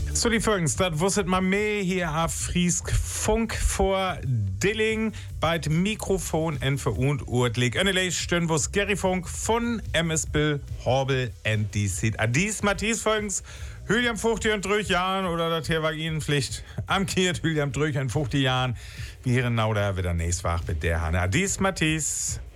So die Folgens, das wusstet man mehr hier auf Friesk Funk vor Dilling bei Mikrofon en für und Urtlig. Eine Stunde, wo's Gary Funk von MS Bill Horbel and DC. Dies Matthias Folgens, Hüliam 50 und 3 Jahren oder das hier war Ihnen Pflicht. Am Kiert Hüliam 3 und 50 Jahren. Wir genau da wieder nächstes Woche mit der Hanna. Dies Matthias.